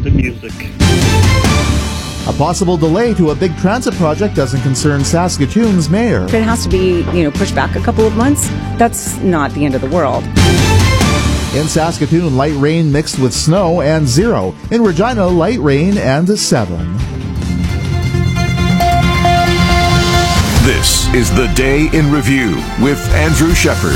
to music. A possible delay to a big transit project doesn't concern Saskatoon's mayor. If it has to be, pushed back a couple of months, that's not the end of the world. In Saskatoon, light rain mixed with snow and 0. In Regina, light rain and 7. This is the Day in Review with Andrew Shepherd.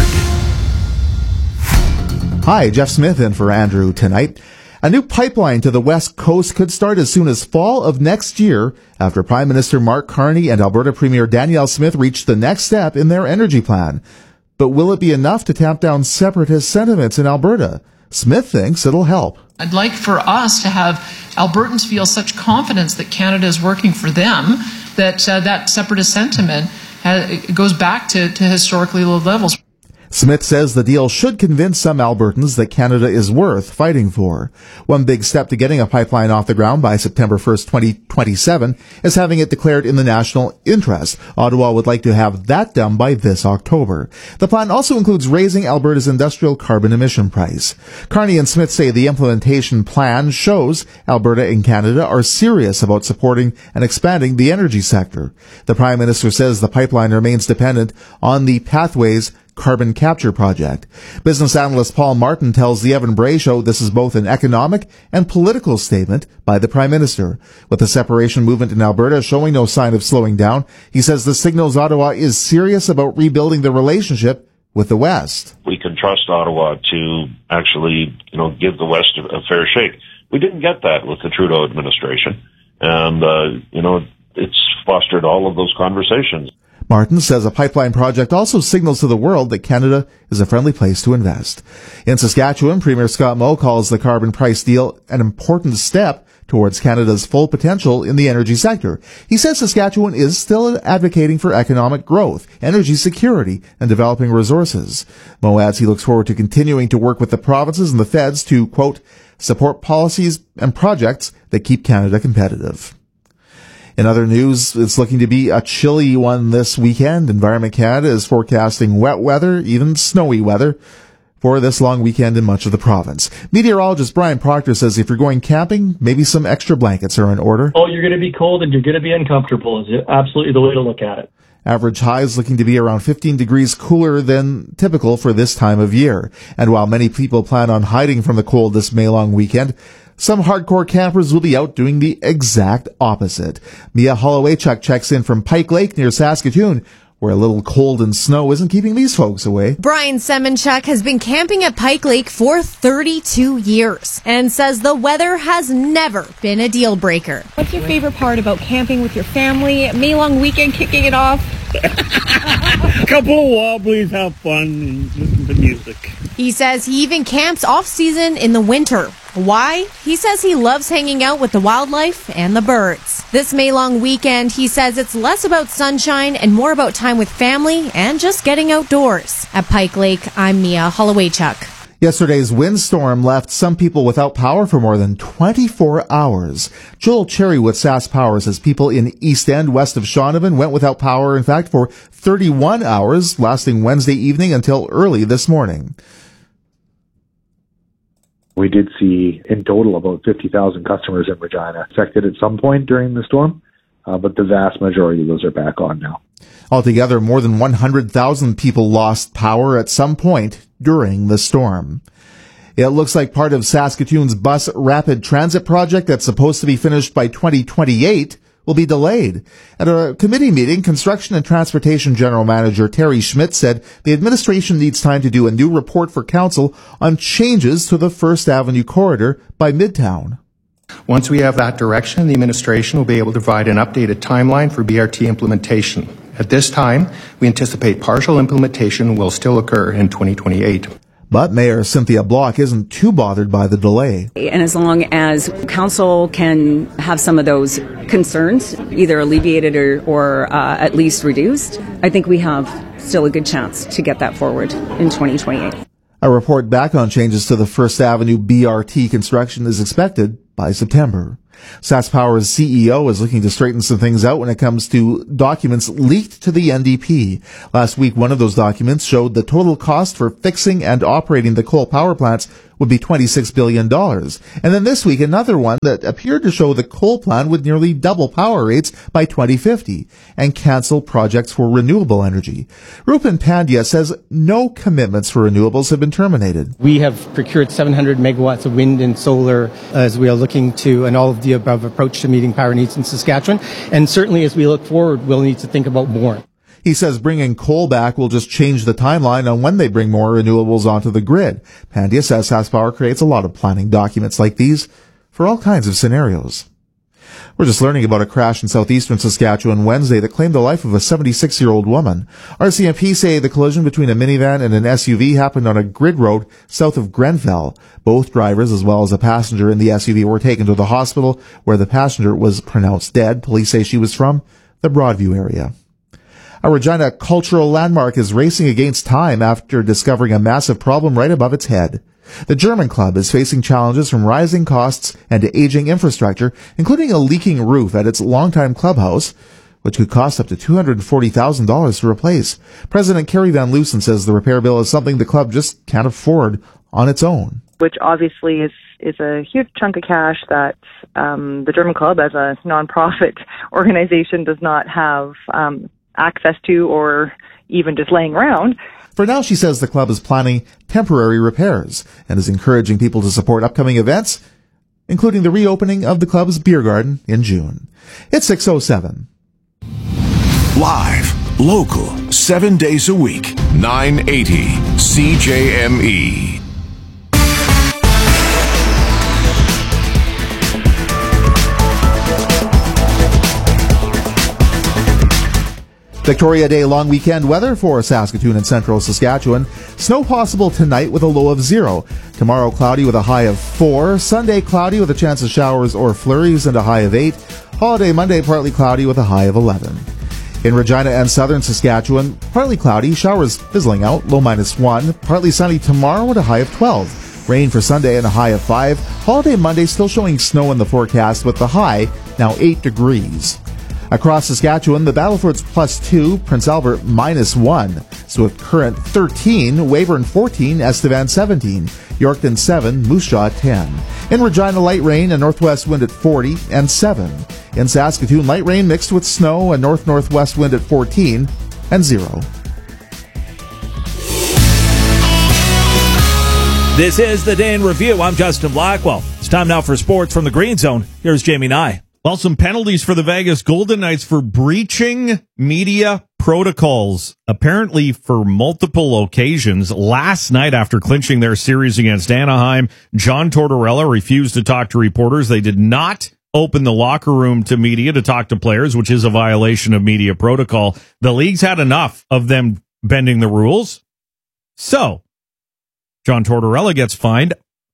Hi, Jeff Smith in for Andrew tonight. A new pipeline to the West Coast could start as soon as fall of next year after Prime Minister Mark Carney and Alberta Premier Danielle Smith reached the next step in their energy plan. But will it be enough to tamp down separatist sentiments in Alberta? Smith thinks it'll help. I'd like for us to have Albertans feel such confidence that Canada is working for them that that separatist sentiment goes back to historically low levels. Smith says the deal should convince some Albertans that Canada is worth fighting for. One big step to getting a pipeline off the ground by September 1st, 2027 is having it declared in the national interest. Ottawa would like to have that done by this October. The plan also includes raising Alberta's industrial carbon emission price. Carney and Smith say the implementation plan shows Alberta and Canada are serious about supporting and expanding the energy sector. The Prime Minister says the pipeline remains dependent on the Pathways carbon capture project. Business analyst Paul Martin tells the Evan Bray Show this is both an economic and political statement by the Prime Minister. With the separation movement in Alberta showing no sign of slowing down, he says this signals Ottawa is serious about rebuilding the relationship with the West. We can trust Ottawa to actually, give the West a fair shake. We didn't get that with the Trudeau administration. And, it's fostered all of those conversations. Martin says a pipeline project also signals to the world that Canada is a friendly place to invest. In Saskatchewan, Premier Scott Moe calls the carbon price deal an important step towards Canada's full potential in the energy sector. He says Saskatchewan is still advocating for economic growth, energy security, and developing resources. Moe adds he looks forward to continuing to work with the provinces and the feds to, quote, support policies and projects that keep Canada competitive. In other news, it's looking to be a chilly one this weekend. Environment Canada is forecasting wet weather, even snowy weather, for this long weekend in much of the province. Meteorologist Brian Proctor says if you're going camping, maybe some extra blankets are in order. Oh, you're going to be cold and you're going to be uncomfortable is absolutely the way to look at it. Average highs looking to be around 15 degrees cooler than typical for this time of year. And while many people plan on hiding from the cold this May-long weekend, some hardcore campers will be out doing the exact opposite. Mia Hollowaychuk checks in from Pike Lake near Saskatoon, where a little cold and snow isn't keeping these folks away. Brian Semenchuk has been camping at Pike Lake for 32 years and says the weather has never been a deal breaker. What's your favorite part about camping with your family? May-long weekend kicking it off? Couple of wobblies, have fun, and listen to music. He says he even camps off-season in the winter. Why? He says he loves hanging out with the wildlife and the birds. This May-long weekend, he says it's less about sunshine and more about time with family and just getting outdoors. At Pike Lake, I'm Mia Hollowaychuk. Yesterday's windstorm left some people without power for more than 24 hours. Joel Cherry with Sask Power says people in East End, west of Shaunavon, went without power, in fact, for 31 hours, lasting Wednesday evening until early this morning. We did see, in total, about 50,000 customers in Regina affected at some point during the storm, but the vast majority of those are back on now. Altogether, more than 100,000 people lost power at some point during the storm. It looks like part of Saskatoon's bus rapid transit project that's supposed to be finished by 2028 will be delayed. At a committee meeting, Construction and Transportation General Manager Terry Schmidt said the administration needs time to do a new report for council on changes to the First Avenue corridor by Midtown. Once we have that direction, the administration will be able to provide an updated timeline for BRT implementation. At this time, we anticipate partial implementation will still occur in 2028. But Mayor Cynthia Block isn't too bothered by the delay. And as long as council can have some of those concerns either alleviated or at least reduced, I think we have still a good chance to get that forward in 2028. A report back on changes to the First Avenue BRT construction is expected by September. SaskPower's CEO is looking to straighten some things out when it comes to documents leaked to the NDP. Last week, one of those documents showed the total cost for fixing and operating the coal power plants would be $26 billion. And then this week, another one that appeared to show the coal plant would nearly double power rates by 2050 and cancel projects for renewable energy. Rupen Pandya says no commitments for renewables have been terminated. We have procured 700 megawatts of wind and solar as we are looking to an all of the above approach to meeting power needs in Saskatchewan. And certainly as we look forward, we'll need to think about more. He says bringing coal back will just change the timeline on when they bring more renewables onto the grid. Pandya says SaskPower creates a lot of planning documents like these for all kinds of scenarios. We're just learning about a crash in southeastern Saskatchewan Wednesday that claimed the life of a 76-year-old woman. RCMP say the collision between a minivan and an SUV happened on a grid road south of Grenfell. Both drivers, as well as a passenger in the SUV, were taken to the hospital where the passenger was pronounced dead. Police say she was from the Broadview area. A Regina cultural landmark is racing against time after discovering a massive problem right above its head. The German club is facing challenges from rising costs and aging infrastructure, including a leaking roof at its longtime clubhouse, which could cost up to $240,000 to replace. President Kerry Van Loosen says the repair bill is something the club just can't afford on its own. Which obviously is a huge chunk of cash that the German club, as a nonprofit organization, does not have access to or even just laying around. For now, she says the club is planning temporary repairs and is encouraging people to support upcoming events, including the reopening of the club's beer garden in June. It's 6:07. Live, local, 7 days a week, 980 CJME. Victoria Day long weekend weather for Saskatoon and central Saskatchewan. Snow possible tonight with a low of 0. Tomorrow cloudy with a high of 4. Sunday cloudy with a chance of showers or flurries and a high of 8. Holiday Monday partly cloudy with a high of 11. In Regina and southern Saskatchewan, partly cloudy, showers fizzling out, low -1. Partly sunny tomorrow with a high of 12. Rain for Sunday and a high of 5. Holiday Monday still showing snow in the forecast with the high now 8 degrees. Across Saskatchewan, the Battlefords +2, Prince Albert -1, Swift Current 13, Weyburn 14, Estevan 17, Yorkton 7, Moose Jaw 10. In Regina, light rain and northwest wind at 40 and 7. In Saskatoon, light rain mixed with snow and north-northwest wind at 14 and 0. This is the Day in Review. I'm Justin Blackwell. It's time now for sports from the Green Zone. Here's Jamie Nye. Well, some penalties for the Vegas Golden Knights for breaching media protocols, apparently for multiple occasions. Last night, after clinching their series against Anaheim, John Tortorella refused to talk to reporters. They did not open the locker room to media to talk to players, which is a violation of media protocol. The league's had enough of them bending the rules. So, John Tortorella gets fined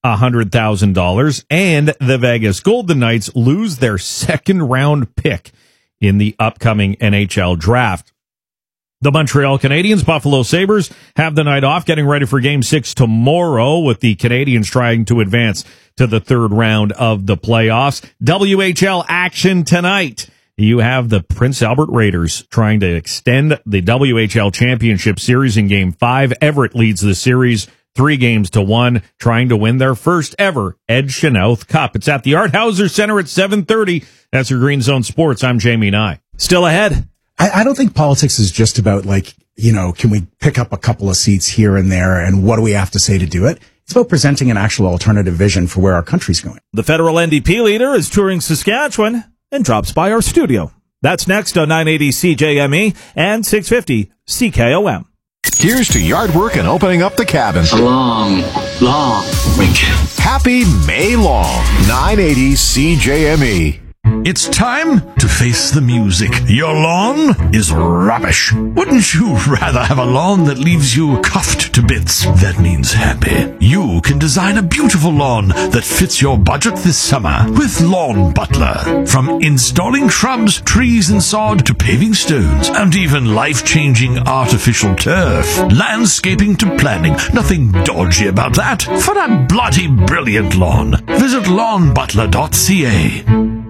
$100,000, and the Vegas Golden Knights lose their second-round pick in the upcoming NHL draft. The Montreal Canadiens, Buffalo Sabres, have the night off, getting ready for Game 6 tomorrow, with the Canadiens trying to advance to the third round of the playoffs. WHL action tonight. You have the Prince Albert Raiders trying to extend the WHL Championship Series in Game 5. Everett leads the series 3-1, trying to win their first ever Ed Chenoweth Cup. It's at the Art Hauser Center at 7:30. That's your Green Zone Sports. I'm Jamie Nye. Still ahead. I don't think politics is just about can we pick up a couple of seats here and there and what do we have to say to do it? It's about presenting an actual alternative vision for where our country's going. The federal NDP leader is touring Saskatchewan and drops by our studio. That's next on 980 CJME and 650 CKOM. Here's to yard work and opening up the cabin. A long weekend. Happy May long. 980 CJME. It's time to face the music. Your lawn is rubbish. Wouldn't you rather have a lawn that leaves you cuffed to bits? That means happy. You can design a beautiful lawn that fits your budget this summer with Lawn Butler. From installing shrubs, trees and sod to paving stones and even life-changing artificial turf. Landscaping to planning. Nothing dodgy about that. For a bloody brilliant lawn. Visit lawnbutler.ca.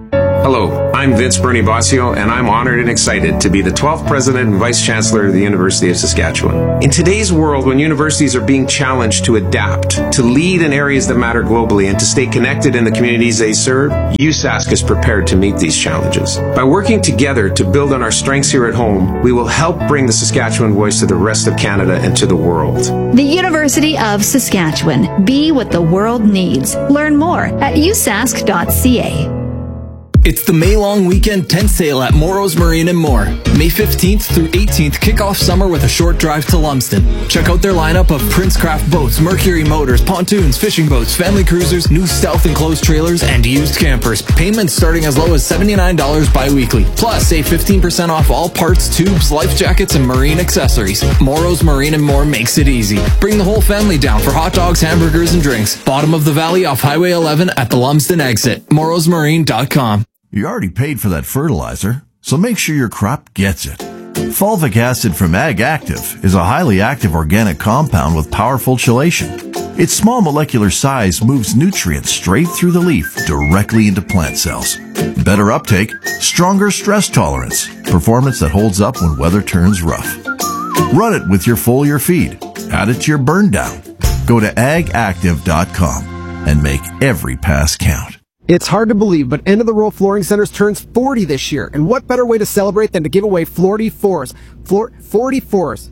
Hello, I'm Vince Bernie Bossio, and I'm honored and excited to be the 12th President and Vice Chancellor of the University of Saskatchewan. In today's world, when universities are being challenged to adapt, to lead in areas that matter globally, and to stay connected in the communities they serve, USask is prepared to meet these challenges. By working together to build on our strengths here at home, we will help bring the Saskatchewan voice to the rest of Canada and to the world. The University of Saskatchewan. Be what the world needs. Learn more at usask.ca. It's the May long weekend tent sale at Morrow's Marine and More. May 15th through 18th, kick off summer with a short drive to Lumsden. Check out their lineup of Princecraft boats, Mercury motors, pontoons, fishing boats, family cruisers, new stealth enclosed trailers, and used campers. Payments starting as low as $79 bi-weekly. Plus, save 15% off all parts, tubes, life jackets, and marine accessories. Morrow's Marine and More makes it easy. Bring the whole family down for hot dogs, hamburgers, and drinks. Bottom of the valley off Highway 11 at the Lumsden exit. morrowsmarine.com. You already paid for that fertilizer, so make sure your crop gets it. Fulvic acid from Ag Active is a highly active organic compound with powerful chelation. Its small molecular size moves nutrients straight through the leaf directly into plant cells. Better uptake, stronger stress tolerance, performance that holds up when weather turns rough. Run it with your foliar feed. Add it to your burn down. Go to agactive.com and make every pass count. It's hard to believe, but End of the Roll Flooring Centers turns 40 this year. And what better way to celebrate than to give away 40 floors? 40 floors.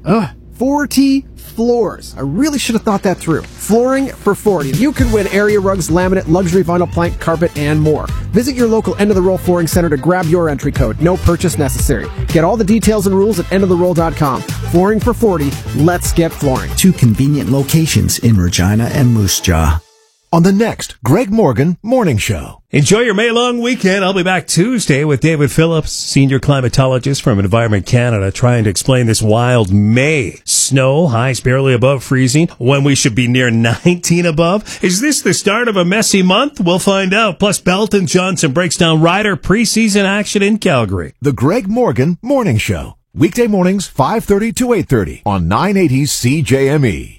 40 floors. I really should have thought that through. Flooring for 40. You can win area rugs, laminate, luxury vinyl plank, carpet, and more. Visit your local End of the Roll Flooring Center to grab your entry code. No purchase necessary. Get all the details and rules at endoftheroll.com. Flooring for 40. Let's get flooring. 2 convenient locations in Regina and Moose Jaw. On the next Greg Morgan Morning Show. Enjoy your May long weekend. I'll be back Tuesday with David Phillips, senior climatologist from Environment Canada, trying to explain this wild May. Snow, highs barely above freezing, when we should be near 19 above. Is this the start of a messy month? We'll find out. Plus, Belton Johnson breaks down Ryder preseason action in Calgary. The Greg Morgan Morning Show. Weekday mornings, 5:30 to 8:30 on 980 CJME.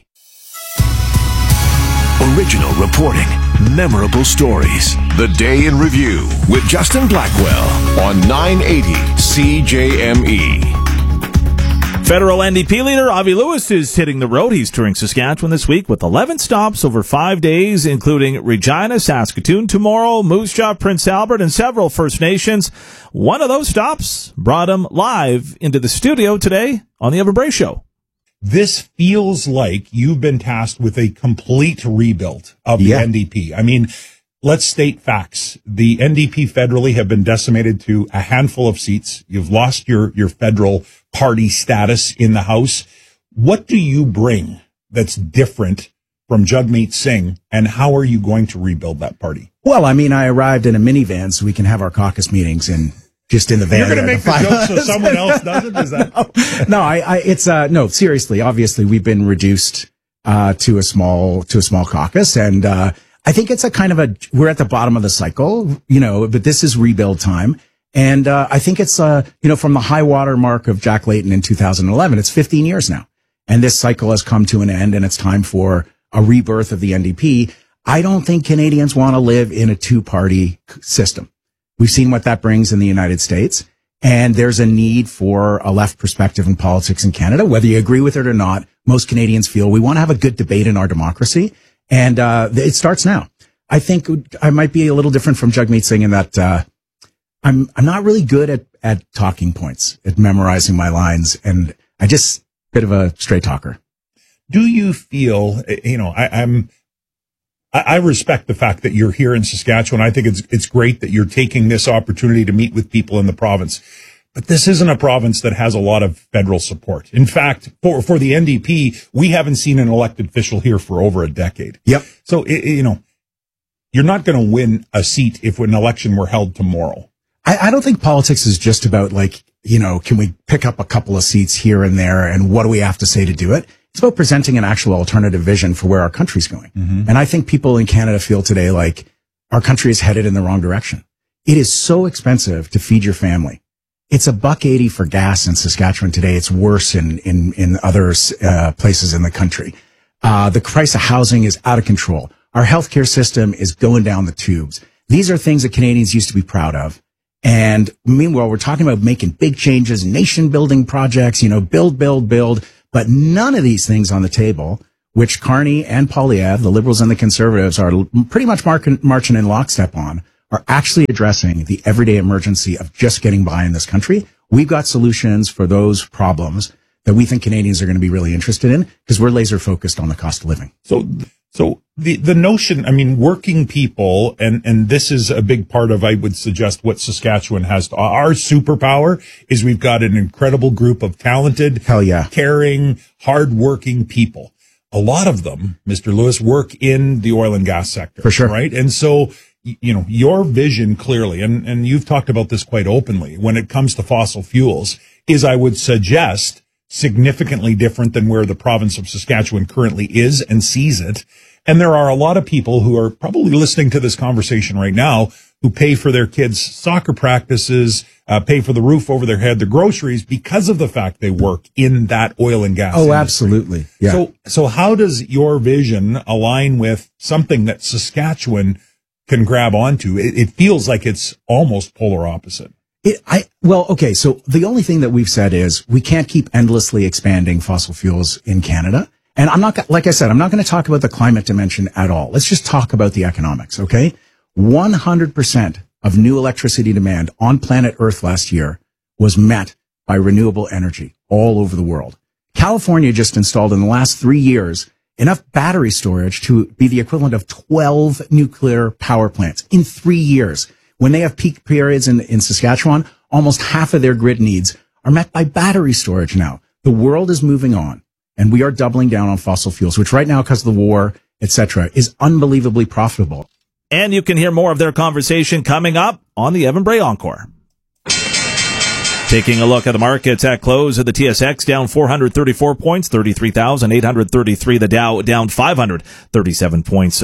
Original reporting, memorable stories. The Day in Review with Justin Blackwell on 980 CJME. Federal NDP leader Avi Lewis is hitting the road. He's touring Saskatchewan this week with 11 stops over 5 days, including Regina, Saskatoon tomorrow, Moose Jaw, Prince Albert, and several First Nations. One of those stops brought him live into the studio today on the Evan Bray Show. This feels like you've been tasked with a complete rebuild of the NDP. I mean, let's state facts. The NDP federally have been decimated to a handful of seats. You've lost your federal party status in the House. What do you bring that's different from Jagmeet Singh, and how are you going to rebuild that party? Well, I mean, I arrived in a minivan so we can have our caucus meetings in the van. You're going to make the joke so someone else does it? Is that? No, seriously. Obviously, we've been reduced to a small caucus, and I think it's a kind of we're at the bottom of the cycle, but this is rebuild time. And I think it's from the high water mark of Jack Layton in 2011, it's 15 years now. And this cycle has come to an end, and it's time for a rebirth of the NDP. I don't think Canadians want to live in a two-party system. We've seen what that brings in the United States, and there's a need for a left perspective in politics in Canada. Whether you agree with it or not, most Canadians feel we want to have a good debate in our democracy, and it starts now. I think I might be a little different from Jagmeet Singh in that I'm not really good at talking points, at memorizing my lines, and I just bit of a straight talker. Do you feel, I respect the fact that you're here in Saskatchewan. I think it's great that you're taking this opportunity to meet with people in the province. But this isn't a province that has a lot of federal support. In fact, for the NDP, we haven't seen an elected official here for over a decade. Yep. So, you're not going to win a seat if an election were held tomorrow. I don't think politics is just about can we pick up a couple of seats here and there, and what do we have to say to do it? It's about presenting an actual alternative vision for where our country's going. Mm-hmm. And I think people in Canada feel today like our country is headed in the wrong direction. It is so expensive to feed your family. It's $1.80 for gas in Saskatchewan today. It's worse in other places in the country. The price of housing is out of control. Our healthcare system is going down the tubes. These are things that Canadians used to be proud of. And meanwhile, we're talking about making big changes, nation building projects, build, but none of these things on the table, which Carney and Poilievre, the Liberals and the Conservatives, are pretty much marching in lockstep on, are actually addressing the everyday emergency of just getting by in this country. We've got solutions for those problems that we think Canadians are going to be really interested in because we're laser focused on the cost of living. So the notion, working people, and this is a big part of, I would suggest, what Saskatchewan has. Our superpower is we've got an incredible group of talented, caring, hardworking people. A lot of them, Mr. Lewis, work in the oil and gas sector. For sure. Right? And so, your vision clearly, and you've talked about this quite openly, when it comes to fossil fuels, is, I would suggest, significantly different than where the province of Saskatchewan currently is and sees it. And there are a lot of people who are probably listening to this conversation right now who pay for their kids' soccer practices, pay for the roof over their head, the groceries, because of the fact they work in that oil and gas industry. Absolutely. Yeah. So how does your vision align with something that Saskatchewan can grab onto? It feels like it's almost polar opposite. So the only thing that we've said is we can't keep endlessly expanding fossil fuels in Canada. And I'm not going to talk about the climate dimension at all. Let's just talk about the economics, okay? 100% of new electricity demand on planet Earth last year was met by renewable energy all over the world. California just installed in the last 3 years enough battery storage to be the equivalent of 12 nuclear power plants in 3 years. When they have peak periods in Saskatchewan, almost half of their grid needs are met by battery storage now. The world is moving on, and we are doubling down on fossil fuels, which right now, because of the war, etc., is unbelievably profitable. And you can hear more of their conversation coming up on the Evan Bray Encore. Taking a look at the markets at close of the TSX, down 434 points, 33,833. The Dow down 537 points,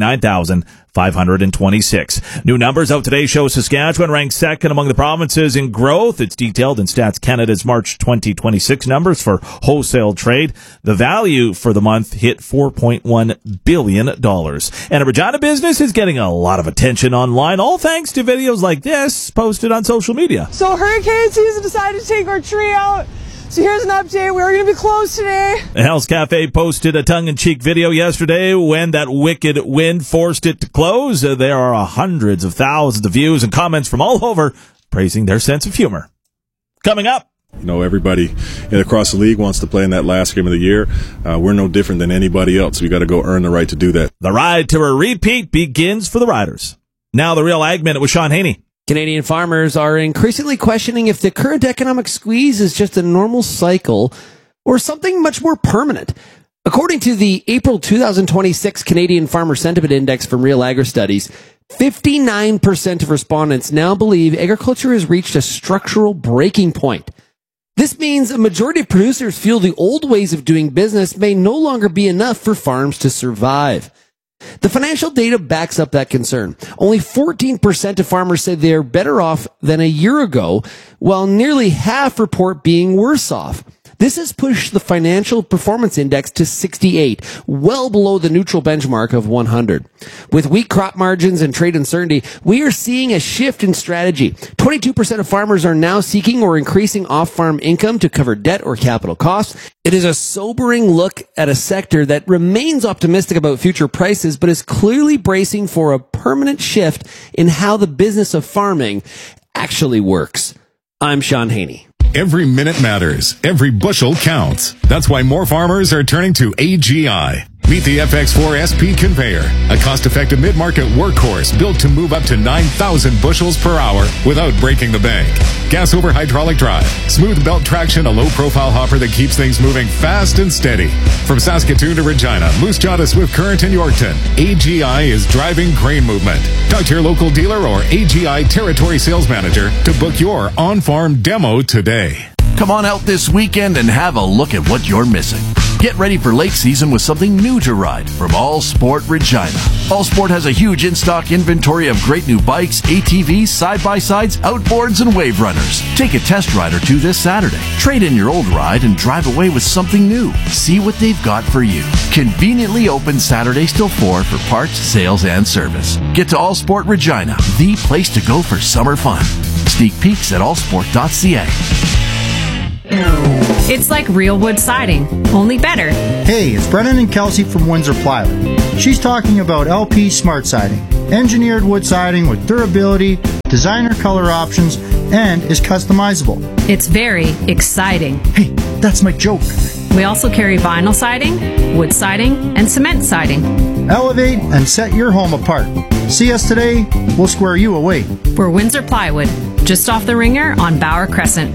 49,526. New numbers out today show Saskatchewan ranked second among the provinces in growth. It's detailed in Stats Canada's March 2026 numbers for wholesale trade. The value for the month hit $4.1 billion. And a Regina business is getting a lot of attention online, all thanks to videos like this posted on social media. So hurricane season decided to take our tree out. So here's an update. We're going to be closed today. The Hell's Cafe posted a tongue-in-cheek video yesterday when that wicked wind forced it to close. There are hundreds of thousands of views and comments from all over praising their sense of humor. Coming up. Everybody across the league wants to play in that last game of the year. We're no different than anybody else. We got to go earn the right to do that. The ride to a repeat begins for the Riders. Now the Real Ag Minute with Sean Haney. Canadian farmers are increasingly questioning if the current economic squeeze is just a normal cycle or something much more permanent. According to the April 2026 Canadian Farmer Sentiment Index from Real Agri Studies, 59% of respondents now believe agriculture has reached a structural breaking point. This means a majority of producers feel the old ways of doing business may no longer be enough for farms to survive. The financial data backs up that concern. Only 14% of farmers say they're better off than a year ago, while nearly half report being worse off. This has pushed the Financial Performance Index to 68, well below the neutral benchmark of 100. With weak crop margins and trade uncertainty, we are seeing a shift in strategy. 22% of farmers are now seeking or increasing off-farm income to cover debt or capital costs. It is a sobering look at a sector that remains optimistic about future prices, but is clearly bracing for a permanent shift in how the business of farming actually works. I'm Sean Haney. Every minute matters. Every bushel counts. That's why more farmers are turning to AGI. Meet the FX4 SP conveyor, a cost-effective mid-market workhorse built to move up to 9,000 bushels per hour without breaking the bank. Gas over hydraulic drive, smooth belt traction, a low-profile hopper that keeps things moving fast and steady. From Saskatoon to Regina, Moose Jaw to Swift Current and Yorkton, AGI is driving grain movement. Talk to your local dealer or AGI territory sales manager to book your on-farm demo today. Come on out this weekend and have a look at what you're missing. Get ready for late season with something new to ride from All Sport Regina. All Sport has a huge in-stock inventory of great new bikes, ATVs, side-by-sides, outboards, and wave runners. Take a test ride or two this Saturday. Trade in your old ride and drive away with something new. See what they've got for you. Conveniently open Saturdays till 4 for parts, sales, and service. Get to All Sport Regina, the place to go for summer fun. Sneak peeks at allsport.ca. It's like real wood siding, only better. Hey, it's Brennan and Kelsey from Windsor Plywood. She's talking about LP Smart Siding, engineered wood siding with durability, designer color options, and is customizable. It's very exciting. Hey, that's my joke. We also carry vinyl siding, wood siding, and cement siding. Elevate and set your home apart. See us today, we'll square you away. We're Windsor Plywood, just off the Ringer on Bauer Crescent.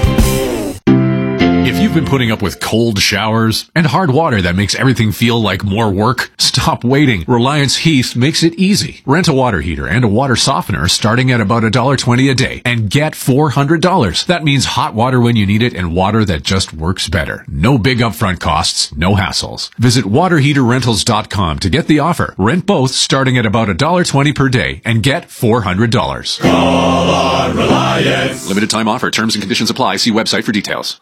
If you've been putting up with cold showers and hard water that makes everything feel like more work, stop waiting. Reliance Heath makes it easy. Rent a water heater and a water softener starting at about $1.20 a day and get $400. That means hot water when you need it and water that just works better. No big upfront costs, no hassles. Visit waterheaterrentals.com to get the offer. Rent both starting at about $1.20 per day and get $400. Call on Reliance. Limited time offer. Terms and conditions apply. See website for details.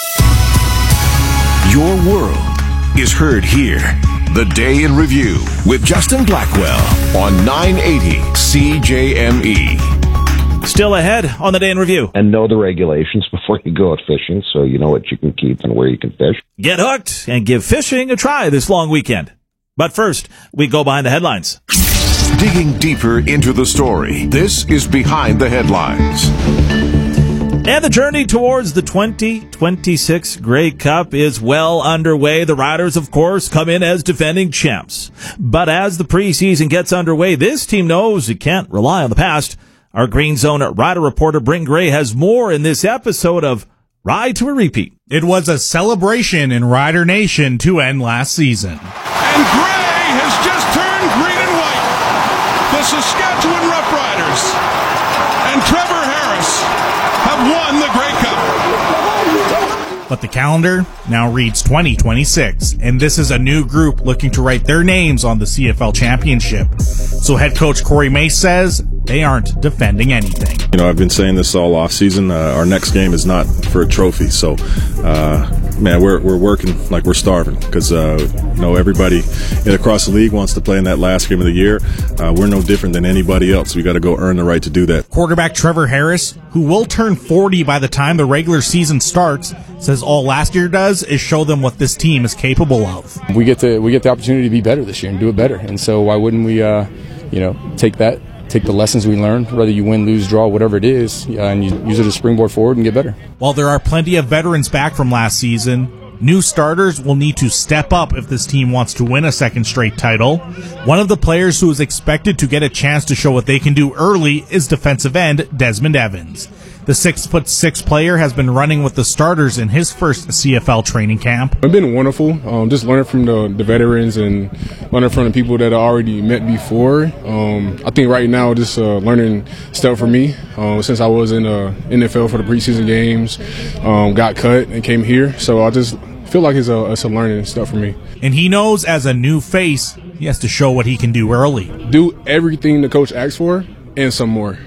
Your world is heard here. The Day in Review with Justin Blackwell on 980 CJME. Still ahead on the Day in Review. And know the regulations before you go out fishing so you know what you can keep and where you can fish. Get hooked and give fishing a try this long weekend. But first, we go behind the headlines. Digging deeper into the story, this is Behind the Headlines. And the journey towards the 2026 Grey Cup is well underway. The Riders, of course, come in as defending champs. But as the preseason gets underway, this team knows it can't rely on the past. Our Green Zone Rider reporter Bryn Gray has more in this episode of Ride to a Repeat. It was a celebration in Rider Nation to end last season. And Gray has just turned green and white. The Saskatchewan Roughriders and Trevor Harris have won the Grey Cup. But the calendar now reads 2026, and this is a new group looking to write their names on the CFL championship. So head coach Corey Mace says they aren't defending anything. You know, I've been saying this all off season. Our next game is not for a trophy. So, man, we're working like we're starving because, everybody across the league wants to play in that last game of the year. We're no different than anybody else. We got to go earn the right to do that. Quarterback Trevor Harris, who will turn 40 by the time the regular season starts, says all last year does is show them what this team is capable of. We get the opportunity to be better this year and do it better. And so why wouldn't we, take the lessons we learn, whether you win, lose, draw, whatever it is, and you use it as a springboard forward and get better. While there are plenty of veterans back from last season, new starters will need to step up if this team wants to win a second straight title. One of the players who is expected to get a chance to show what they can do early is defensive end Desmond Evans. The 6'6" player has been running with the starters in his first CFL training camp. It's been wonderful, just learning from the veterans and learning from the people that I already met before. I think right now just learning stuff for me since I was in NFL for the preseason games, got cut and came here. So I just feel like it's a learning stuff for me. And he knows as a new face, he has to show what he can do early. Do everything the coach asks for and some more.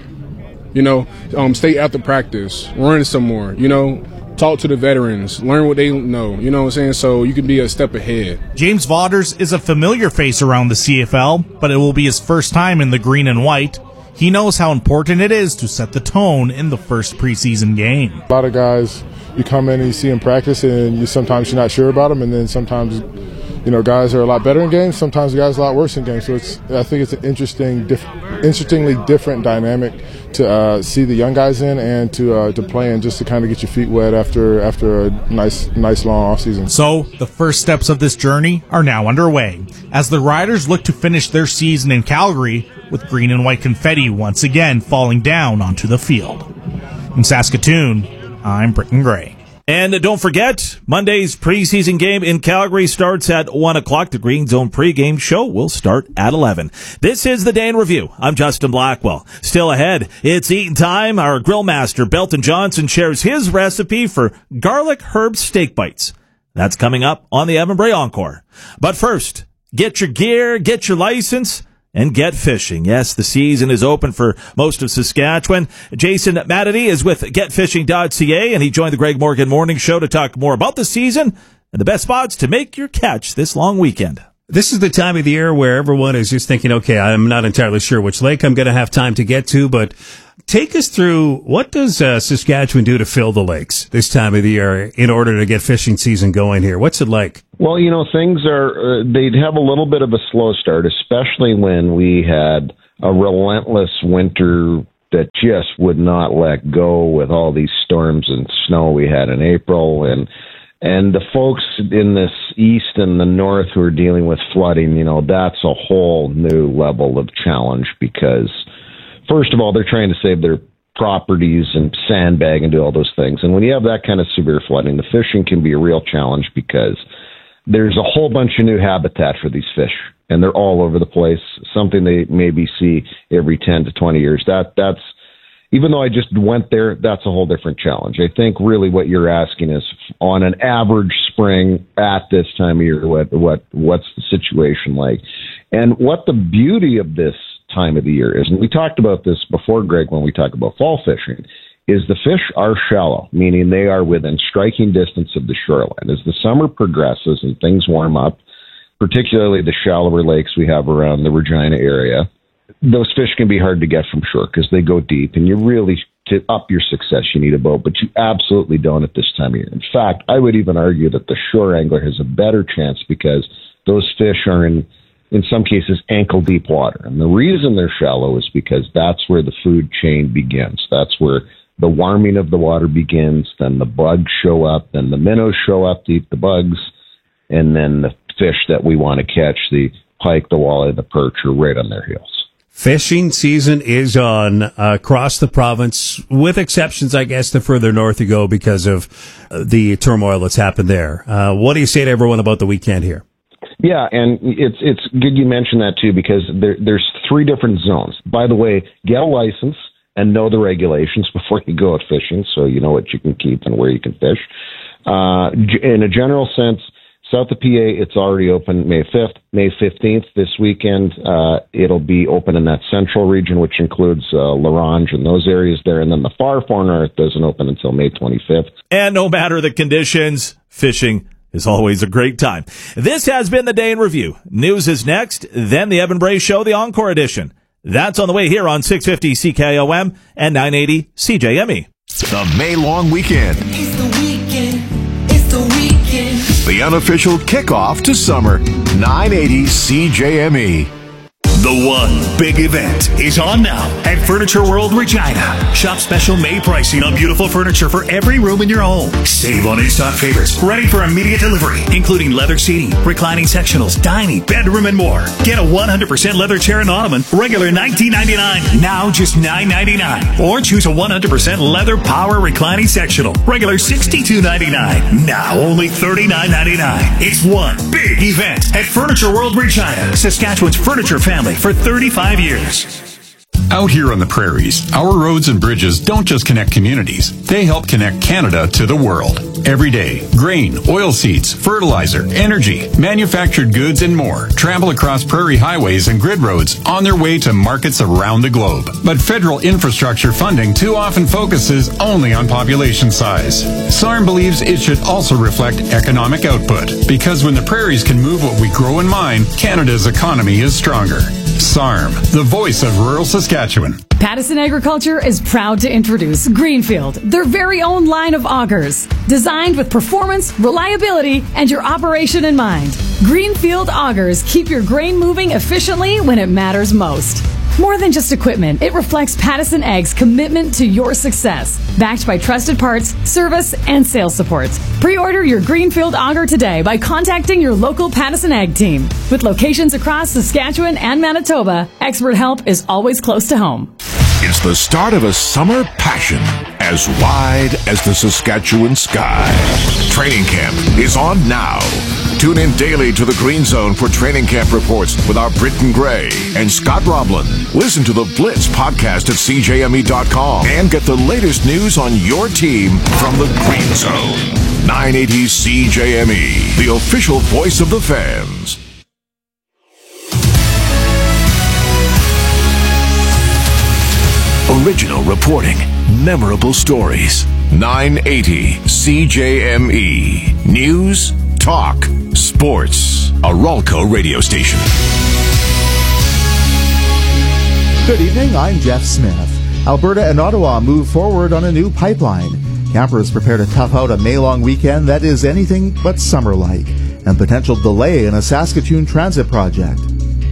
Stay after practice, run some more, talk to the veterans, learn what they know, you know what I'm saying? So you can be a step ahead. James Vaughters is a familiar face around the CFL, but it will be his first time in the green and white. He knows how important it is to set the tone in the first preseason game. A lot of guys, you come in and you see them practice and sometimes you're not sure about them, and then sometimes guys are a lot better in games. Sometimes guys are a lot worse in games. So I think it's an interestingly different dynamic to see the young guys in and to play in, just to kind of get your feet wet after a nice long offseason. So the first steps of this journey are now underway as the Riders look to finish their season in Calgary with green and white confetti once again falling down onto the field. In Saskatoon, I'm Britton Gray. And don't forget, Monday's preseason game in Calgary starts at 1 o'clock. The Green Zone pregame show will start at 11. This is the Day in Review. I'm Justin Blackwell. Still ahead, it's eating time. Our grill master, Belton Johnson, shares his recipe for garlic herb steak bites. That's coming up on the Evan Bray Encore. But first, get your gear, get your license, and get fishing. Yes, the season is open for most of Saskatchewan. Jason Matity is with GetFishing.ca, and he joined the Greg Morgan Morning Show to talk more about the season and the best spots to make your catch this long weekend. This is the time of the year where everyone is just thinking, okay, I'm not entirely sure which lake I'm going to have time to get to, but take us through, what does Saskatchewan do to fill the lakes this time of the year in order to get fishing season going here? What's it like? Well, things are, they'd have a little bit of a slow start, especially when we had a relentless winter that just would not let go with all these storms and snow we had in April. And the folks in this east and the north who are dealing with flooding, that's a whole new level of challenge because, first of all, they're trying to save their properties and sandbag and do all those things. And when you have that kind of severe flooding, the fishing can be a real challenge because there's a whole bunch of new habitat for these fish, and they're all over the place, something they maybe see every 10 to 20 years. That's even though I just went there, that's a whole different challenge. I think really what you're asking is, on an average spring at this time of year, what's the situation like? And what the beauty of this time of the year is, and we talked about this before, Greg, when we talk about fall fishing, is the fish are shallow, meaning they are within striking distance of the shoreline. As the summer progresses and things warm up, particularly the shallower lakes we have around the Regina area, those fish can be hard to get from shore because they go deep, and you really, to up your success, you need a boat, but you absolutely don't at this time of year. In fact, I would even argue that the shore angler has a better chance because those fish are in some cases ankle deep water. And the reason they're shallow is because that's where the food chain begins. That's where the warming of the water begins, then the bugs show up, then the minnows show up to eat the bugs, and then the fish that we want to catch, the pike, the walleye, the perch, are right on their heels. Fishing season is on across the province, with exceptions, I guess, the further north you go because of the turmoil that's happened there. What do you say to everyone about the weekend here? Yeah, and it's good you mentioned that too, because there's 3 different zones. By the way, get a license and know the regulations before you go out fishing, so you know what you can keep and where you can fish. In a general sense, south of PA, it's already open May 5th. May 15th, this weekend, it'll be open in that central region, which includes La Ronge and those areas there. And then the far north doesn't open until May 25th. And no matter the conditions, fishing is always a great time. This has been the Day in Review. News is next, then the Evan Bray Show, the Encore Edition. That's on the way here on 650 CKOM and 980 CJME. The May-long weekend. It's the weekend. It's the weekend. The unofficial kickoff to summer. 980 CJME. The one big event is on now at Furniture World Regina. Shop special May pricing on beautiful furniture for every room in your home. Save on in-stock favorites ready for immediate delivery, including leather seating, reclining sectionals, dining, bedroom, and more. Get a 100% leather chair and ottoman, regular $19.99, now just $9.99. Or choose a 100% leather power reclining sectional, regular $62.99, now only $39.99. It's one big event at Furniture World Regina, Saskatchewan's furniture family for 35 years. Out here on the prairies, our roads and bridges don't just connect communities, they help connect Canada to the world. Every day, grain, oilseeds, fertilizer, energy, manufactured goods, and more travel across prairie highways and grid roads on their way to markets around the globe. But federal infrastructure funding too often focuses only on population size. SARM believes it should also reflect economic output, because when the prairies can move what we grow and mine, Canada's economy is stronger. SARM, the voice of rural Saskatchewan. Pattison Agriculture is proud to introduce Greenfield, their very own line of augers. Designed with performance, reliability, and your operation in mind. Greenfield augers keep your grain moving efficiently when it matters most. More than just equipment, it reflects Pattison Ag's commitment to your success. Backed by trusted parts, service, and sales support. Pre-order your Greenfield auger today by contacting your local Pattison Ag team. With locations across Saskatchewan and Manitoba, expert help is always close to home. It's the start of a summer passion as wide as the Saskatchewan sky. Training camp is on now. Tune in daily to the Green Zone for training camp reports with our Britton Gray and Scott Roblin. Listen to the Blitz podcast at CJME.com and get the latest news on your team from the Green Zone. 980 CJME, the official voice of the fans. Original reporting, memorable stories. 980 CJME. News Talk Sports. A Ralco radio station. Good evening, I'm Jeff Smith. Alberta and Ottawa move forward on a new pipeline. Campers prepare to tough out a May-long weekend that is anything but summer-like, and potential delay in a Saskatoon transit project.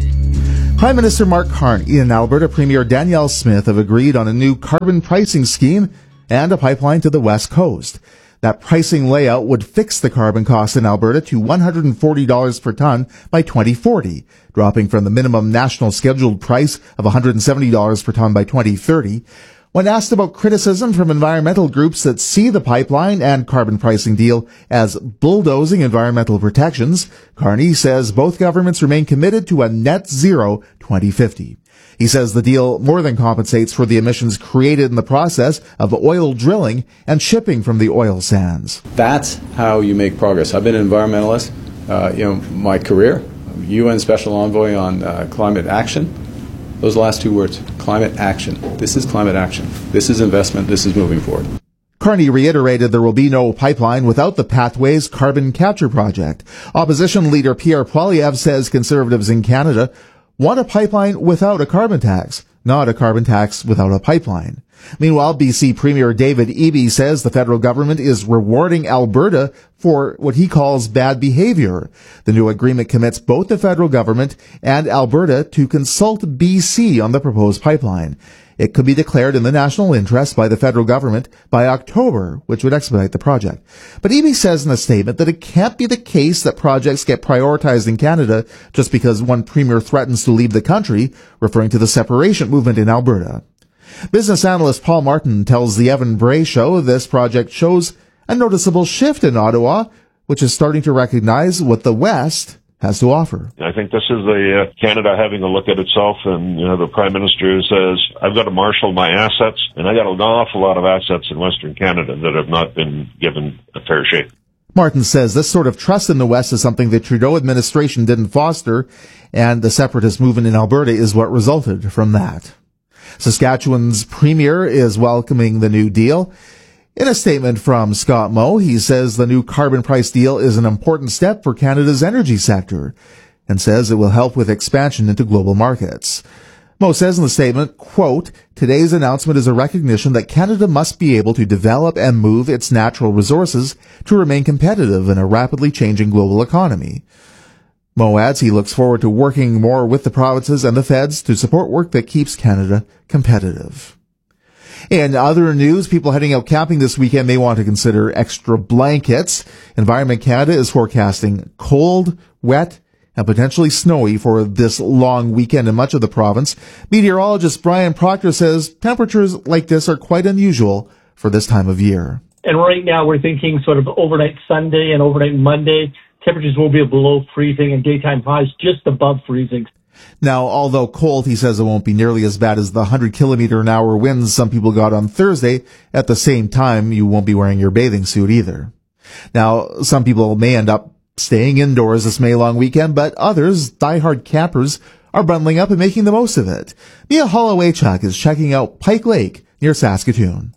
Prime Minister Mark Carney and Alberta Premier Danielle Smith have agreed on a new carbon pricing scheme and a pipeline to the West Coast. That pricing layout would fix the carbon cost in Alberta to $140 per ton by 2040, dropping from the minimum national scheduled price of $170 per ton by 2030. When asked about criticism from environmental groups that see the pipeline and carbon pricing deal as bulldozing environmental protections, Carney says both governments remain committed to a net zero 2050. He says the deal more than compensates for the emissions created in the process of oil drilling and shipping from the oil sands. That's how you make progress. I've been an environmentalist, my career, UN Special Envoy on climate action. Those last two words, climate action. This is climate action. This is investment. This is moving forward. Carney reiterated there will be no pipeline without the Pathways carbon capture project. Opposition leader Pierre Poilievre says Conservatives in Canada want a pipeline without a carbon tax, not a carbon tax without a pipeline. Meanwhile, BC Premier David Eby says the federal government is rewarding Alberta for what he calls bad behavior. The new agreement commits both the federal government and Alberta to consult BC on the proposed pipeline. It could be declared in the national interest by the federal government by October, which would expedite the project. But Eby says in a statement that it can't be the case that projects get prioritized in Canada just because one premier threatens to leave the country, referring to the separation movement in Alberta. Business analyst Paul Martin tells the Evan Bray Show this project shows a noticeable shift in Ottawa, which is starting to recognize what the West has to offer. I think this is Canada having a look at itself, and the Prime Minister says, I've got to marshal my assets, and I got an awful lot of assets in Western Canada that have not been given a fair shake. Martin says this sort of trust in the West is something the Trudeau administration didn't foster, and the separatist movement in Alberta is what resulted from that. Saskatchewan's premier is welcoming the new deal. In a statement from Scott Moe, he says the new carbon price deal is an important step for Canada's energy sector and says it will help with expansion into global markets. Moe says in the statement, quote, today's announcement is a recognition that Canada must be able to develop and move its natural resources to remain competitive in a rapidly changing global economy. Moe adds he looks forward to working more with the provinces and the feds to support work that keeps Canada competitive. In other news, people heading out camping this weekend may want to consider extra blankets. Environment Canada is forecasting cold, wet, and potentially snowy for this long weekend in much of the province. Meteorologist Brian Proctor says temperatures like this are quite unusual for this time of year. And right now we're thinking sort of overnight Sunday and overnight Monday. Temperatures will be below freezing and daytime highs just above freezing. Now, although cold, he says it won't be nearly as bad as the 100-kilometer-an-hour winds some people got on Thursday. At the same time, you won't be wearing your bathing suit either. Now, some people may end up staying indoors this May-long weekend, but others, diehard campers, are bundling up and making the most of it. Mia Holowaychuk is checking out Pike Lake near Saskatoon.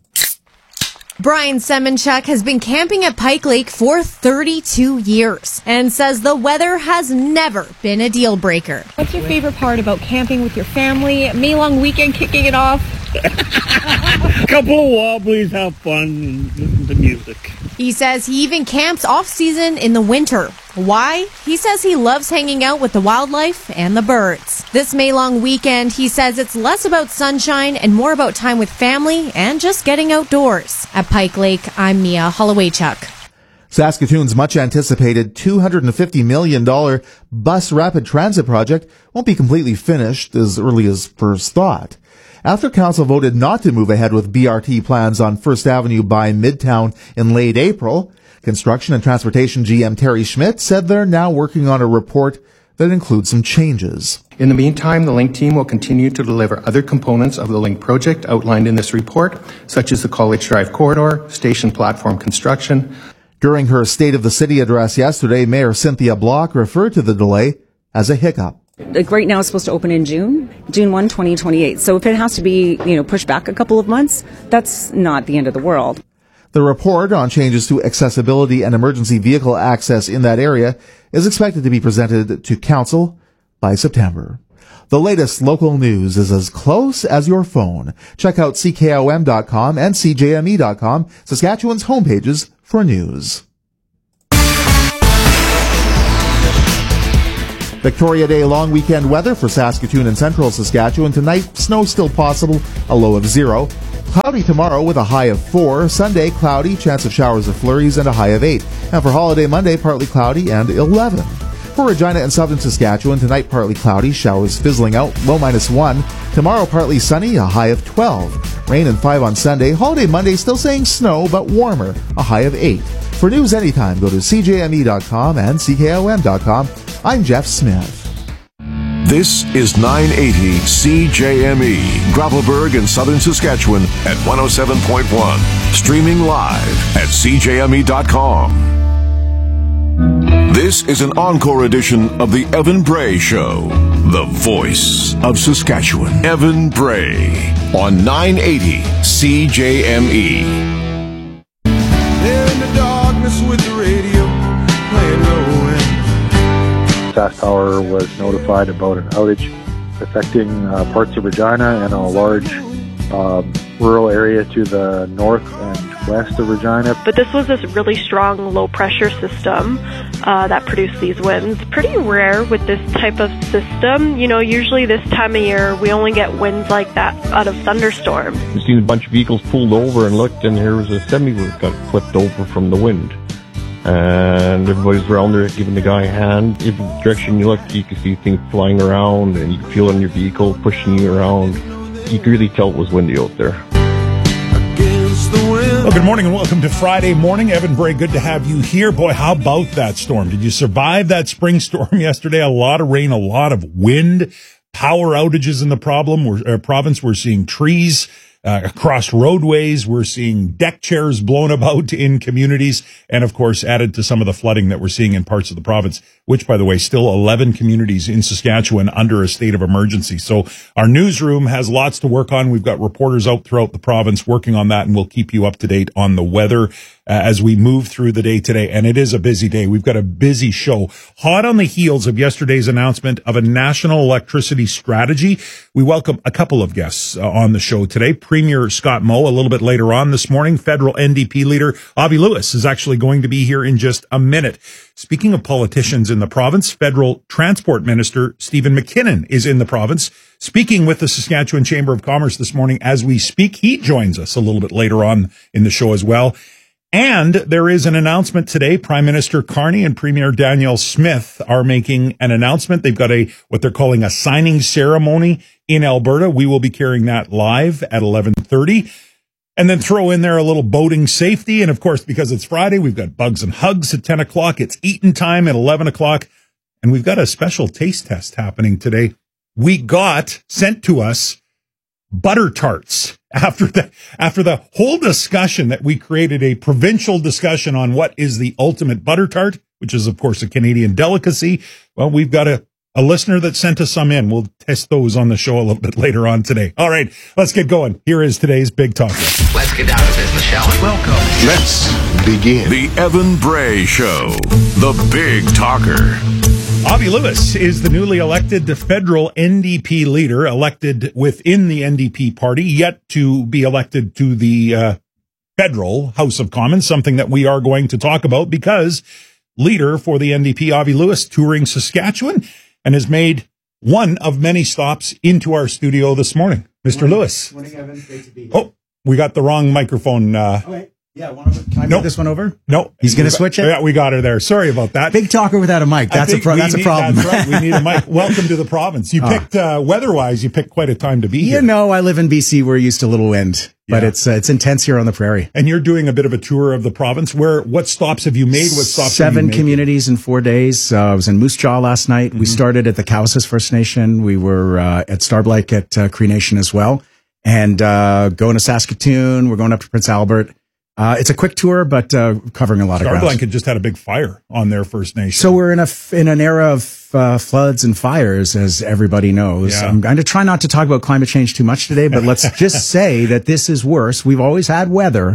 Brian Semenchuk has been camping at Pike Lake for 32 years and says the weather has never been a deal breaker. What's your favorite part about camping with your family? May-long weekend kicking it off? Couple of wobblies, have fun, and listen to music. He says he even camps off-season in the winter. Why? He says he loves hanging out with the wildlife and the birds. This May-long weekend, he says it's less about sunshine and more about time with family and just getting outdoors. At Pike Lake, I'm Mia Holowaychuk. Saskatoon's much-anticipated $250 million bus rapid transit project won't be completely finished as early as first thought. After council voted not to move ahead with BRT plans on First Avenue by Midtown in late April, Construction and Transportation GM Terry Schmidt said they're now working on a report that includes some changes. In the meantime, the LINK team will continue to deliver other components of the LINK project outlined in this report, such as the College Drive corridor, station platform construction. During her State of the City address yesterday, Mayor Cynthia Block referred to the delay as a hiccup. Like right now it's supposed to open in June 1, 2028. So if it has to be, pushed back a couple of months, that's not the end of the world. The report on changes to accessibility and emergency vehicle access in that area is expected to be presented to Council by September. The latest local news is as close as your phone. Check out CKOM.com and CJME.com, Saskatchewan's homepages for news. Victoria Day long weekend weather for Saskatoon and central Saskatchewan. Tonight, snow still possible, a low of 0. Cloudy tomorrow with a high of 4. Sunday, cloudy, chance of showers or flurries, and a high of 8. And for holiday Monday, partly cloudy and 11. For Regina and southern Saskatchewan, tonight partly cloudy, showers fizzling out, low -1. Tomorrow partly sunny, a high of 12. Rain and 5 on Sunday. Holiday Monday still saying snow, but warmer, a high of 8. For news anytime, go to CJME.com and CKOM.com. I'm Jeff Smith. This is 980 CJME, Gravelburg in southern Saskatchewan at 107.1. Streaming live at CJME.com. This is an encore edition of the Evan Bray Show, the voice of Saskatchewan. Evan Bray on 980 CJME. There in the darkness with the radio playing low end. SaskPower was notified about an outage affecting parts of Regina and a large rural area to the north and west of Regina. But this was this really strong low-pressure system that produced these winds. Pretty rare with this type of system. You know, usually this time of year, we only get winds like that out of thunderstorms. We've seen a bunch of vehicles pulled over and looked, and here was a semi that got flipped over from the wind. And everybody's around there giving the guy a hand. Every direction you look, you can see things flying around, and you can feel it in your vehicle pushing you around. You could really tell it was windy out there. Well, good morning and welcome to Friday morning. Evan Bray, good to have you here. Boy, how about that storm? Did you survive that spring storm yesterday? A lot of rain, a lot of wind, power outages in the province. We're seeing trees across roadways. We're seeing deck chairs blown about in communities, and of course added to some of the flooding that we're seeing in parts of the province, which, by the way, still 11 communities in Saskatchewan under a state of emergency. So our newsroom has lots to work on. We've got reporters out throughout the province working on that, and we'll keep you up to date on the weather as we move through the day today. And it is a busy day. We've got a busy show. Hot on the heels of yesterday's announcement of a national electricity strategy, we welcome a couple of guests on the show today. Premier Scott Moe a little bit later on this morning. Federal NDP leader Avi Lewis is actually going to be here in just a minute. Speaking of politicians in the province, Federal Transport Minister Stephen McKinnon is in the province, speaking with the Saskatchewan Chamber of Commerce this morning as we speak. He joins us a little bit later on in the show as well. And there is an announcement today. Prime Minister Carney and Premier Danielle Smith are making an announcement. They've got what they're calling a signing ceremony in Alberta. We will be carrying that live at 11:30. And then throw in there a little boating safety. And of course, because it's Friday, we've got Bugs and Hugs at 10 o'clock. It's eating time at 11 o'clock. And we've got a special taste test happening today. We got sent to us butter tarts after the whole discussion that we created a provincial discussion on what is the ultimate butter tart, which is of course a Canadian delicacy. Well, we've got a listener that sent us some in. We'll test those on the show a little bit later on today. All right, let's get going. Here is today's Big Talker. Let's get down to business, shall we? Welcome. Let's begin. The Evan Bray Show, the Big Talker. Avi Lewis is the newly elected federal NDP leader, elected within the NDP party, yet to be elected to the federal House of Commons, something that we are going to talk about because leader for the NDP, Avi Lewis, touring Saskatchewan and has made one of many stops into our studio this morning. Mr. Lewis. Morning, Evan. Great to be here. Oh, we got the wrong microphone. Okay. Yeah, can I move this one over? No. He's going to switch it? Yeah, we got her there. Sorry about that. Big talker without a mic. That's a problem. That's right. We need a mic. Welcome to the province. You picked, weather-wise, you picked quite a time to be here. You know, I live in BC. We're used to little wind, but it's intense here on the prairie. And you're doing a bit of a tour of the province. What stops have you made? What stops have you made? 7 communities in 4 days. I was in Moose Jaw last night. Mm-hmm. We started at the Cowessess First Nation. We were at Starblank at Cree Nation as well. And going to Saskatoon. We're going up to Prince Albert. It's a quick tour, but covering a lot of ground. Starblank had just had a big fire on their First Nation. So we're in an era of floods and fires, as everybody knows. Yeah. I'm going to try not to talk about climate change too much today, but let's just say that this is worse. We've always had weather,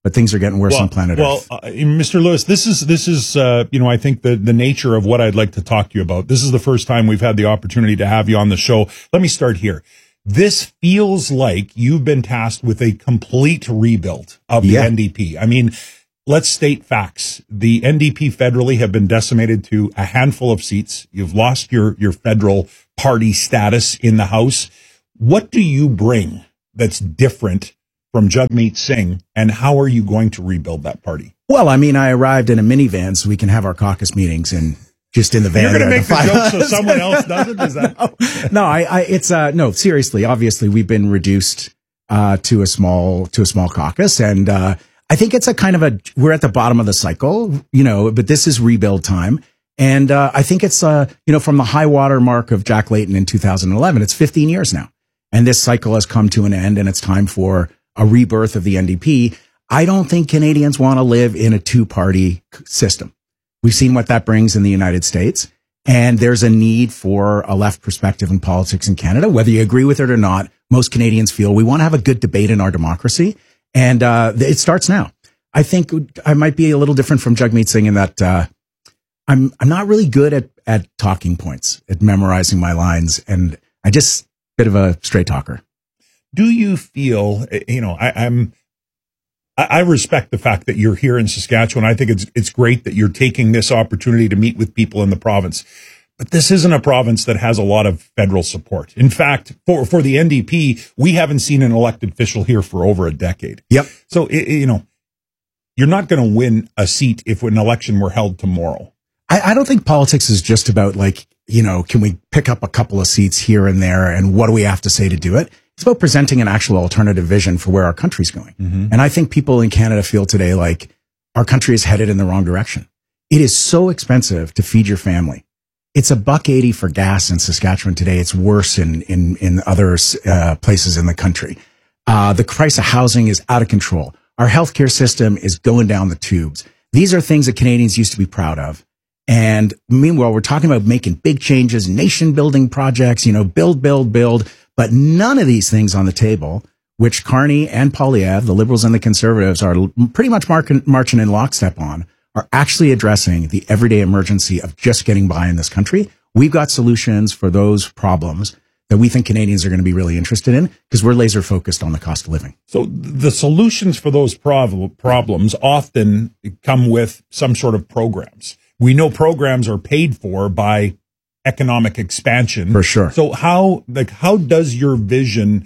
but things are getting worse on planet Earth. Mr. Lewis, this is I think the nature of what I'd like to talk to you about. This is the first time we've had the opportunity to have you on the show. Let me start here. This feels like you've been tasked with a complete rebuild of the NDP. I mean, let's state facts. The NDP federally have been decimated to a handful of seats. You've lost your federal party status in the House. What do you bring that's different from Jagmeet Singh, and how are you going to rebuild that party? Well, I mean, I arrived in a minivan so we can have our caucus meetings and just in the van. You're going to make the joke so someone else does it? Is that? No, seriously. Obviously, we've been reduced to a small caucus, and I think it's a kind of we're at the bottom of the cycle, but this is rebuild time. And I think it's from the high water mark of Jack Layton in 2011, it's 15 years now. And this cycle has come to an end, and it's time for a rebirth of the NDP. I don't think Canadians want to live in a two-party system. We've seen what that brings in the United States, and there's a need for a left perspective in politics in Canada. Whether you agree with it or not, most Canadians feel we want to have a good debate in our democracy, and it starts now. I think I might be a little different from Jagmeet Singh in that I'm not really good at talking points, at memorizing my lines, and I just bit of a straight talker. Do you feel, I respect the fact that you're here in Saskatchewan. I think it's great that you're taking this opportunity to meet with people in the province. But this isn't a province that has a lot of federal support. In fact, for the NDP, we haven't seen an elected official here for over a decade. Yep. So, you're not going to win a seat if an election were held tomorrow. I don't think politics is just about can we pick up a couple of seats here and there, and what do we have to say to do it? It's about presenting an actual alternative vision for where our country's going. Mm-hmm. And I think people in Canada feel today like our country is headed in the wrong direction. It is so expensive to feed your family. It's $1.80 for gas in Saskatchewan today. It's worse in other places in the country. The price of housing is out of control. Our healthcare system is going down the tubes. These are things that Canadians used to be proud of. And meanwhile, we're talking about making big changes, nation building projects, build, but none of these things on the table, which Carney and Poilievre, the Liberals and the Conservatives, are pretty much marching in lockstep on, are actually addressing the everyday emergency of just getting by in this country. We've got solutions for those problems that we think Canadians are going to be really interested in, because we're laser focused on the cost of living. So the solutions for those problems often come with some sort of programs. We know programs are paid for by economic expansion. For sure. So how does your vision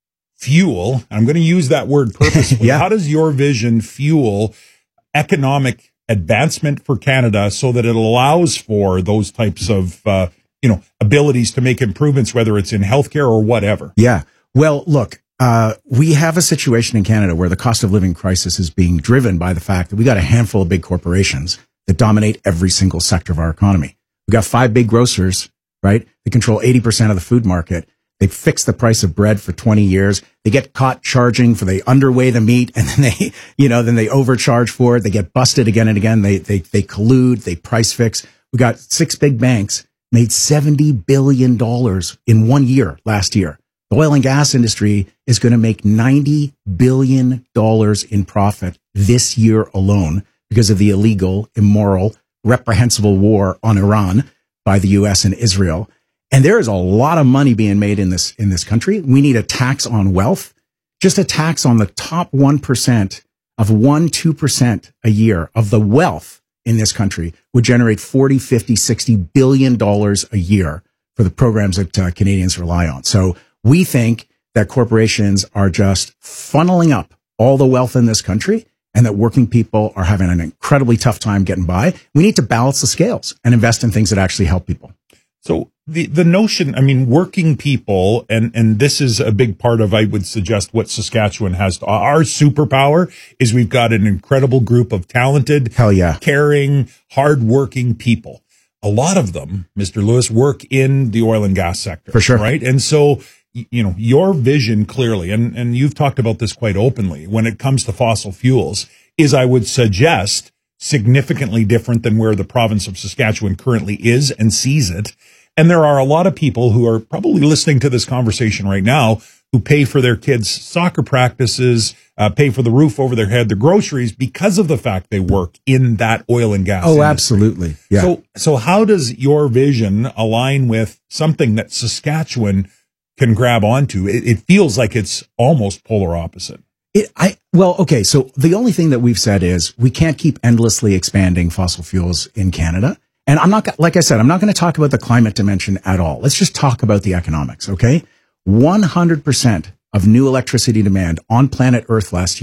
fuel, I'm going to use that word purposefully, how does your vision fuel economic advancement for Canada so that it allows for those types of, abilities to make improvements, whether it's in healthcare or whatever? Yeah. Well, look, we have a situation in Canada where the cost of living crisis is being driven by the fact that we got a handful of big corporations that dominate every single sector of our economy. We've got 5 big grocers, right? They control 80% of the food market. They fix the price of bread for 20 years. They get caught charging they underweigh the meat, and then they overcharge for it. They get busted again and again. They collude, they price fix. We got 6 big banks made $70 billion in 1 year last year. The oil and gas industry is going to make $90 billion in profit this year alone because of the illegal, immoral, reprehensible war on Iran by the U.S. and Israel. And there is a lot of money being made in this country. We need a tax on wealth, just a tax on the top 1% of 2% a year of the wealth in this country would generate $40, $50, $60 billion a year for the programs that Canadians rely on. So we think that corporations are just funneling up all the wealth in this country, and that working people are having an incredibly tough time getting by. We need to balance the scales and invest in things that actually help people. So the notion, working people, and this is a big part of, I would suggest, what Saskatchewan has. Our superpower is we've got an incredible group of talented, caring, hardworking people. A lot of them, Mr. Lewis, work in the oil and gas sector. For sure. Right? And so, your vision clearly, and you've talked about this quite openly, when it comes to fossil fuels, is, I would suggest, significantly different than where the province of Saskatchewan currently is and sees it. And there are a lot of people who are probably listening to this conversation right now who pay for their kids' soccer practices, pay for the roof over their head, the groceries, because of the fact they work in that oil and gas industry. Absolutely. Yeah. So how does your vision align with something that Saskatchewan can grab onto? It feels like it's almost polar opposite. Okay. So the only thing that we've said is we can't keep endlessly expanding fossil fuels in Canada. And I'm not, like I said, I'm not going to talk about the climate dimension at all. Let's just talk about the economics. Okay. 100% of new electricity demand on planet Earth last year